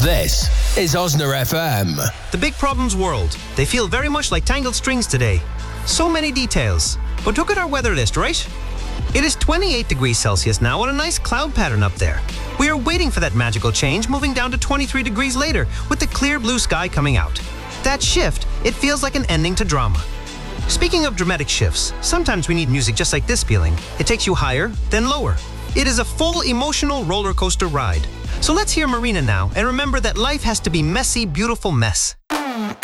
This is Osner FM. The Big Problems world. They feel very much like tangled strings today. So many details. But look at our weather list, right? It is 28 degrees Celsius now and a nice cloud pattern up there. We are waiting for that magical change, moving down to 23 degrees later with the clear blue sky coming out. That shift, it feels like an ending to drama. Speaking of dramatic shifts, sometimes we need music just like this feeling. It takes you higher, then lower. It is a full emotional roller coaster ride. So let's hear Marina now and remember that life has to be messy, beautiful mess.